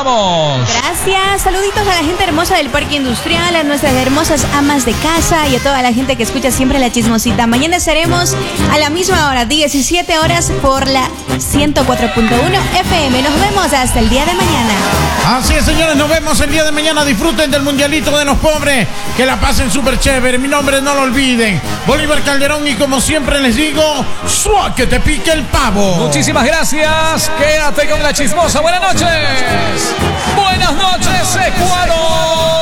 vamos. Gracias, saluditos a la gente hermosa del Parque Industrial, a nuestras hermosas amas de casa y a toda la gente que escucha siempre La Chismosita. Mañana estaremos a la misma hora, 17 horas por la 104.1 FM. Nos vemos hasta el día de mañana. Así es, señores, nos vemos el día de mañana. Disfruten del Mundialito de los Pobres, que la pasen súper chévere. Mi nombre, no lo olviden, Bolívar Calderón, y como siempre les digo, ¡suá que te pique el pavo! Muchísimas gracias, quédate con La Chismosa. Buenas noches. Buenas noches, Ecuador.